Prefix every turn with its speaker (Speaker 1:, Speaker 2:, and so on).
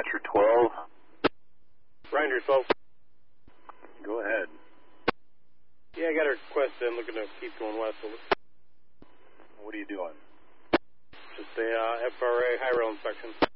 Speaker 1: Ranger 12.
Speaker 2: Ranger 12.
Speaker 1: Go ahead.
Speaker 2: Yeah, I got a request in, looking to keep going west.
Speaker 1: What are you doing?
Speaker 2: Just a FRA high rail inspection.